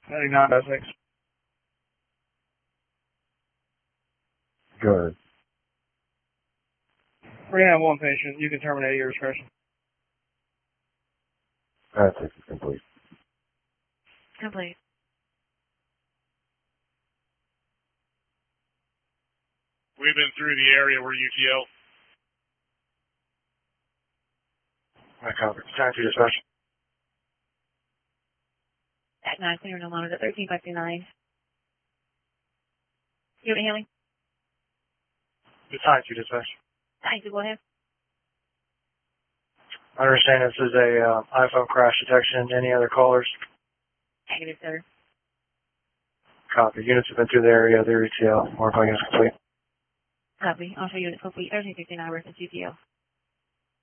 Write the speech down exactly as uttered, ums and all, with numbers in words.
ninety-nine by six. Go ahead. We're going to have one patient. You can terminate at your discretion. That's it. Complete. Complete. We've been through the area where U T L. I copy. Time to dispatch. At nine, clear no monitor thirteen fifty-nine. Unit hailing. It's time to dispatch. Time to go ahead. I understand this is a uh, iPhone crash detection. Any other callers? Negative, sir. Copy. Units have been through the area of the U T L. More calling is complete. Copy. Also unit complete. thirteen fifty-nine versus U T L.